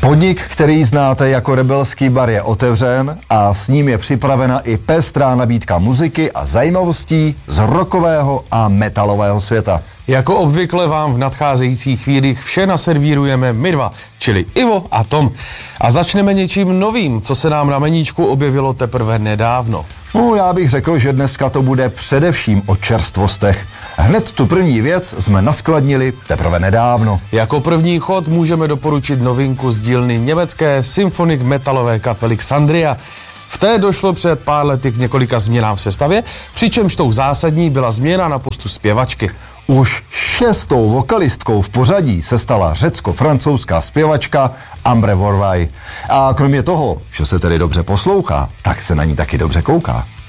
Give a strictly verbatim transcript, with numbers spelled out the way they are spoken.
Podnik, který znáte jako Rebelský bar, je otevřen a s ním je připravena i pestrá nabídka muziky a zajímavostí z rockového a metalového světa. Jako obvykle vám v nadcházejících chvílích vše naservírujeme my dva, čili Ivo a Tom. A začneme něčím novým, co se nám na meníčku objevilo teprve nedávno. No, já bych řekl, že dneska to bude především o čerstvostech. Hned tu první věc jsme naskladnili teprve nedávno. Jako první chod můžeme doporučit novinku z dílny německé symphonic metalové kapely Xandria. V té došlo před pár lety k několika změnám v sestavě, přičemž tou zásadní byla změna na postu zpěvačky. Už šestou vokalistkou v pořadí se stala řecko-francouzská zpěvačka Ambre Vorvaj. A kromě toho, že se tedy dobře poslouchá, tak se na ní taky dobře kouká.